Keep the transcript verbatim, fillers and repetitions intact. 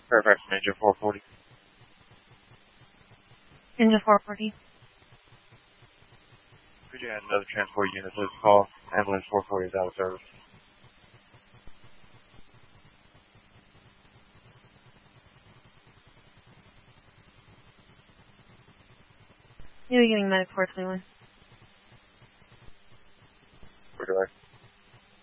Fairfax Major four forty. Ninja four forty. Could you add another transport unit to this call? Ambulance four forty is out of service. You're getting medic four twenty-one. We're direct.